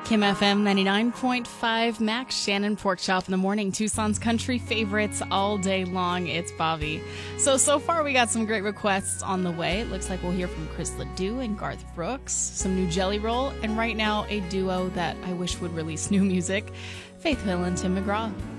Kim FM 99.5, Max Shannon Pork Chop in the morning. Tucson's country favorites all day long. It's Bobby. So far we got some great requests on the way. It looks like we'll hear from Chris Ledoux and Garth Brooks, some new Jelly Roll, and right now a duo that I wish would release new music, Faith Hill and Tim McGraw.